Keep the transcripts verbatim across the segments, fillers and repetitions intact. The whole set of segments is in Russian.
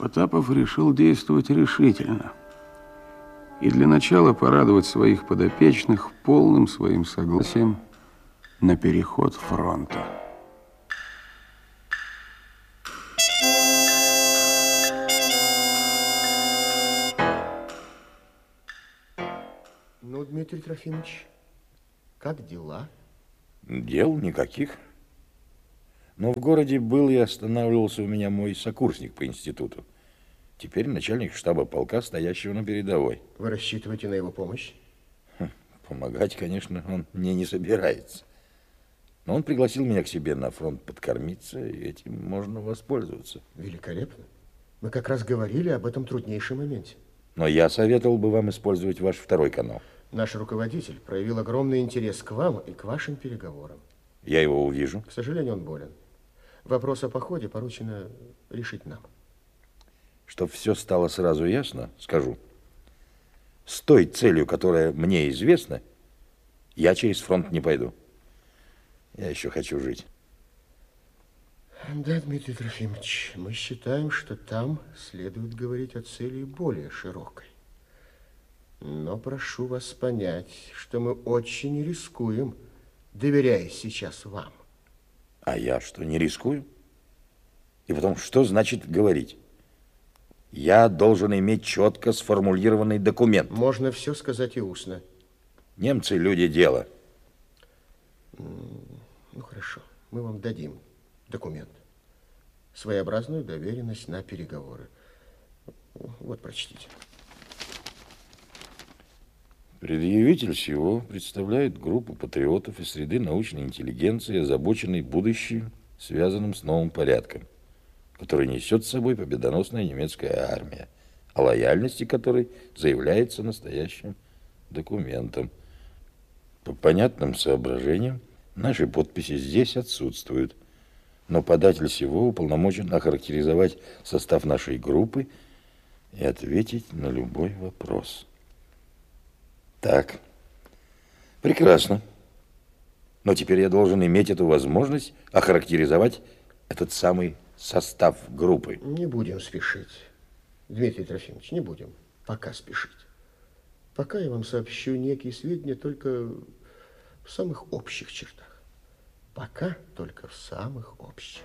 Потапов решил действовать решительно. И для начала порадовать своих подопечных полным своим согласием на переход фронта. Ну, Дмитрий Трофимович, как дела? Дел никаких. Но в городе был и останавливался у меня мой сокурсник по институту. Теперь начальник штаба полка, стоящего на передовой. Вы рассчитываете на его помощь? Хм, помогать, конечно, он мне не собирается. Но он пригласил меня к себе на фронт подкормиться, и этим можно воспользоваться. Великолепно. Мы как раз говорили об этом труднейшем моменте. Но я советовал бы вам использовать ваш второй канал. Наш руководитель проявил огромный интерес к вам и к вашим переговорам. Я его увижу. К сожалению, он болен. Вопрос о походе поручено решить нам. Чтоб все стало сразу ясно, скажу. С той целью, которая мне известна, я через фронт не пойду. Я еще хочу жить. Да, Дмитрий Трофимович, мы считаем, что там следует говорить о цели более широкой. Но прошу вас понять, что мы очень рискуем, доверяя сейчас вам. А я что, не рискую? И потом, что значит говорить? Я должен иметь четко сформулированный документ. Можно все сказать и устно. Немцы люди дела. Ну, хорошо. Мы вам дадим документ. Своеобразную доверенность на переговоры. Вот, прочтите. Предъявитель всего представляет группу патриотов из среды научной интеллигенции, озабоченной будущим, связанным с новым порядком, который несет с собой победоносная немецкая армия, о лояльности которой заявляется настоящим документом. По понятным соображениям наши подписи здесь отсутствуют, но податель всего уполномочен охарактеризовать состав нашей группы и ответить на любой вопрос. Так, прекрасно. Но теперь я должен иметь эту возможность охарактеризовать этот самый состав группы. Не будем спешить, Дмитрий Трофимович, не будем пока спешить. Пока я вам сообщу некие сведения только в самых общих чертах. Пока только в самых общих.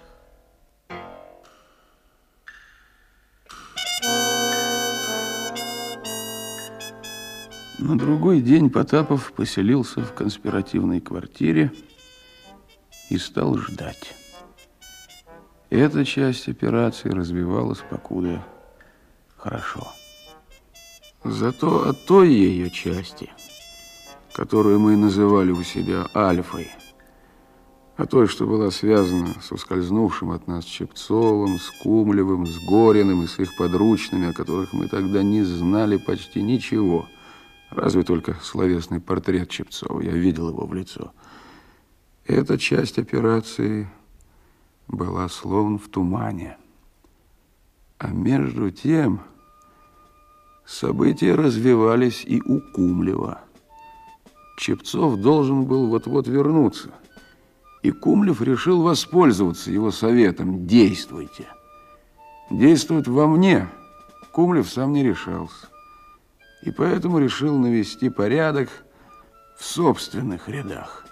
На другой день Потапов поселился в конспиративной квартире и стал ждать. Эта часть операции развивалась покуда хорошо. Зато о той ее части, которую мы называли у себя Альфой, о той, что была связана с ускользнувшим от нас Чепцовым, с Кумлевым, с Гориным и с их подручными, о которых мы тогда не знали почти ничего, разве только словесный портрет Чепцова, я видел его в лицо. Эта часть операции была словно в тумане. А между тем события развивались и у Кумлева. Чепцов должен был вот-вот вернуться, и Кумлев решил воспользоваться его советом: действуйте. Действовать вовне Кумлев сам не решался, и поэтому решил навести порядок в собственных рядах.